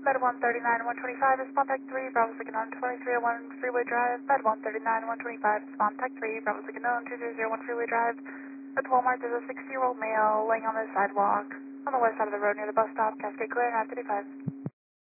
Med 139, 125, respond type 3, Bravo Second on 2301 Freeway Drive. Med 139, 125, respond type 3, Bravo Second on 2201 Freeway Drive. At Walmart, there's a 60-year-old male laying on the sidewalk on the west side of the road near the bus stop, Cascade Clear, 935.